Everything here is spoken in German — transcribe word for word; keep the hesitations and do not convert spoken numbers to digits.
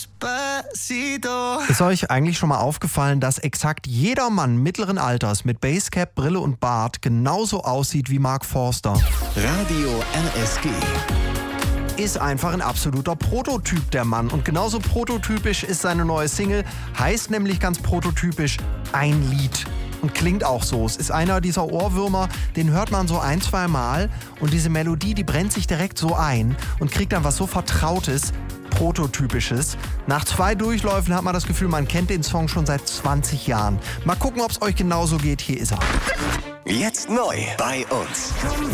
Ist euch eigentlich schon mal aufgefallen, dass exakt jeder Mann mittleren Alters mit Basecap, Brille und Bart genauso aussieht wie Mark Forster? Radio R S G. Ist einfach ein absoluter Prototyp, der Mann. Und genauso prototypisch ist seine neue Single, heißt nämlich ganz prototypisch Ein Lied. Und klingt auch so. Es ist einer dieser Ohrwürmer, den hört man so ein, zwei Mal und diese Melodie, die brennt sich direkt so ein und kriegt dann was so Vertrautes, Prototypisches. Nach zwei Durchläufen hat man das Gefühl, man kennt den Song schon seit zwanzig Jahren. Mal gucken, ob es euch genauso geht. Hier ist er. Jetzt neu bei uns.